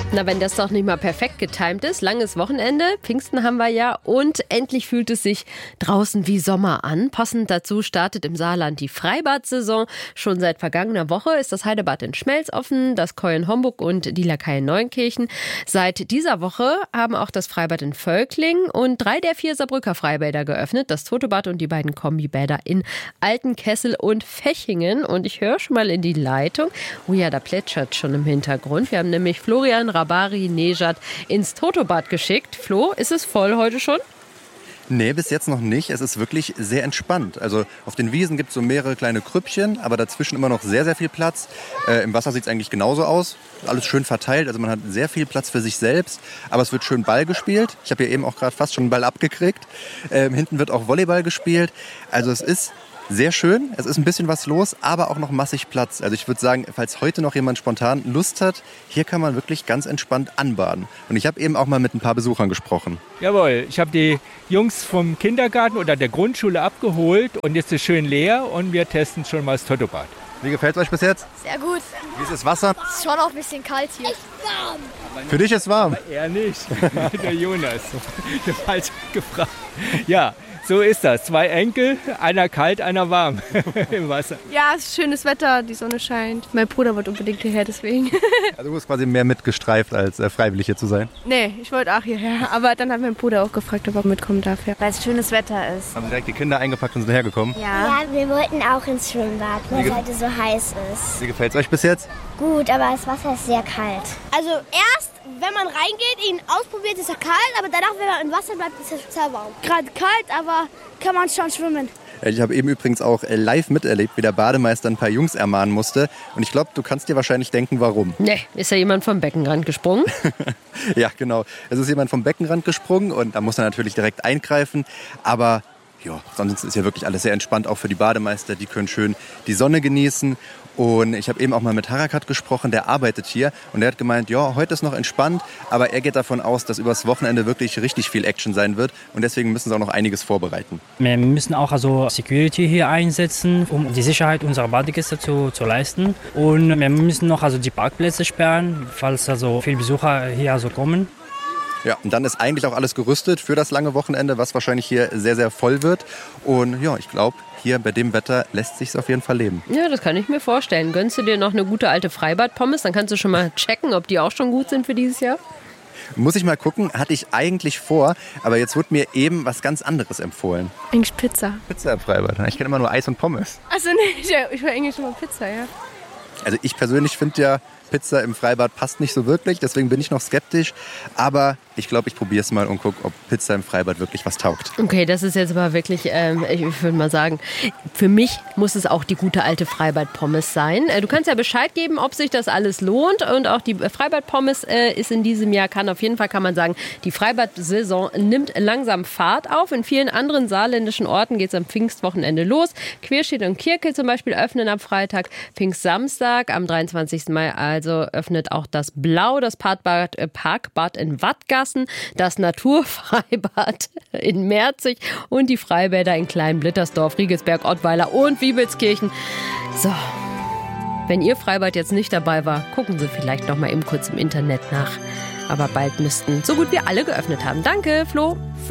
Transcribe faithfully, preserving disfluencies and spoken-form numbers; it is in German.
Na, wenn das doch nicht mal perfekt getimt ist. Langes Wochenende, Pfingsten haben wir ja und endlich fühlt es sich draußen wie Sommer an. Passend dazu startet im Saarland die Freibad-Saison. Schon seit vergangener Woche ist das Heidebad in Schmelz offen, das Koi in Homburg und die Lakai in Neunkirchen. Seit dieser Woche haben auch das Freibad in Völkling und drei der vier Saarbrücker Freibäder geöffnet. Das Totobad und die beiden Kombibäder in Altenkessel und Fechingen. Und ich höre schon mal in die Leitung. Oh ja, da plätschert schon im Hintergrund. Wir haben nämlich Florian Rabari Nejad ins Totobad geschickt. Flo, ist es voll heute schon? Nee, bis jetzt noch nicht. Es ist wirklich sehr entspannt. Also auf den Wiesen gibt es so mehrere kleine Krüppchen, aber dazwischen immer noch sehr, sehr viel Platz. Äh, Im Wasser sieht es eigentlich genauso aus. Alles schön verteilt. Also man hat sehr viel Platz für sich selbst. Aber es wird schön Ball gespielt. Ich habe hier eben auch gerade fast schon einen Ball abgekriegt. Ähm, hinten wird auch Volleyball gespielt. Also es ist sehr schön, es ist ein bisschen was los, aber auch noch massig Platz. Also ich würde sagen, falls heute noch jemand spontan Lust hat, hier kann man wirklich ganz entspannt anbaden. Und ich habe eben auch mal mit ein paar Besuchern gesprochen. Jawohl, ich habe die Jungs vom Kindergarten oder der Grundschule abgeholt und jetzt ist es schön leer und wir testen schon mal das Totobad. Wie gefällt es euch bis jetzt? Sehr gut. Wie ist das Wasser? Es ist schon auch ein bisschen kalt hier. Echt warm. Für dich ist warm? Aber er nicht, der Jonas. Der falsch gefragt. Ja. So ist das. Zwei Enkel, einer kalt, einer warm im Wasser. Ja, es ist schönes Wetter, die Sonne scheint. Mein Bruder wird unbedingt hierher, deswegen. Also du bist quasi mehr mitgestreift, als äh, freiwillig hier zu sein? Nee, ich wollte auch hierher. Aber dann hat mein Bruder auch gefragt, ob er mitkommen darf. Ja. Weil es schönes Wetter ist. Haben Sie direkt die Kinder eingepackt und sind hergekommen? Ja. Ja, wir wollten auch ins Schwimmbad, weil es heute so heiß ist. Wie gefällt es euch bis jetzt? Gut, aber das Wasser ist sehr kalt. Also erst, wenn man reingeht, ihn ausprobiert, ist er kalt, aber danach, wenn man im Wasser bleibt, ist er total warm. Gerade kalt, aber kann man schon schwimmen. Ich habe eben übrigens auch live miterlebt, wie der Bademeister ein paar Jungs ermahnen musste. Und ich glaube, du kannst dir wahrscheinlich denken, warum. Nee, ist ja jemand vom Beckenrand gesprungen? Ja, genau. Es ist jemand vom Beckenrand gesprungen und da muss er natürlich direkt eingreifen. Aber ja, sonst ist ja wirklich alles sehr entspannt, auch für die Bademeister. Die können schön die Sonne genießen. Und ich habe eben auch mal mit Harakat gesprochen, der arbeitet hier. Und der hat gemeint, ja, heute ist noch entspannt, aber er geht davon aus, dass übers Wochenende wirklich richtig viel Action sein wird. Und deswegen müssen sie auch noch einiges vorbereiten. Wir müssen auch also Security hier einsetzen, um die Sicherheit unserer Badegäste zu, zu leisten. Und wir müssen noch also die Parkplätze sperren, falls also viele Besucher hier also kommen. Ja, und dann ist eigentlich auch alles gerüstet für das lange Wochenende, was wahrscheinlich hier sehr, sehr voll wird. Und ja, ich glaube, hier bei dem Wetter lässt sich's auf jeden Fall leben. Ja, das kann ich mir vorstellen. Gönnst du dir noch eine gute alte Freibad-Pommes? Dann kannst du schon mal checken, ob die auch schon gut sind für dieses Jahr. Muss ich mal gucken, hatte ich eigentlich vor, aber jetzt wurde mir eben was ganz anderes empfohlen. Eigentlich Pizza. Pizza im Freibad. Ich kenne immer nur Eis und Pommes. Also nee, ich, ich will eigentlich immer Pizza, ja. Also ich persönlich finde ja, Pizza im Freibad passt nicht so wirklich, deswegen bin ich noch skeptisch. Aber ich glaube, ich probiere es mal und gucke, ob Pizza im Freibad wirklich was taugt. Okay, das ist jetzt aber wirklich, ähm, ich, ich würde mal sagen, für mich muss es auch die gute alte Freibad-Pommes sein. Äh, du kannst ja Bescheid geben, ob sich das alles lohnt. Und auch die Freibad-Pommes äh, ist in diesem Jahr, kann auf jeden Fall, kann man sagen, die Freibad-Saison nimmt langsam Fahrt auf. In vielen anderen saarländischen Orten geht es am Pfingstwochenende los. Queerstedt und Kirke zum Beispiel öffnen am Freitag, Pfingstsamstag am dreiundzwanzigsten Mai. Also öffnet auch das Blau, das Parkbad, äh, Parkbad in Wattgassen, das Naturfreibad in Merzig und die Freibäder in Kleinblittersdorf, Riegelsberg, Ottweiler und Wiebelskirchen. So, wenn Ihr Freibad jetzt nicht dabei war, gucken Sie vielleicht noch mal eben kurz im Internet nach. Aber bald müssten so gut wie alle geöffnet haben. Danke, Flo.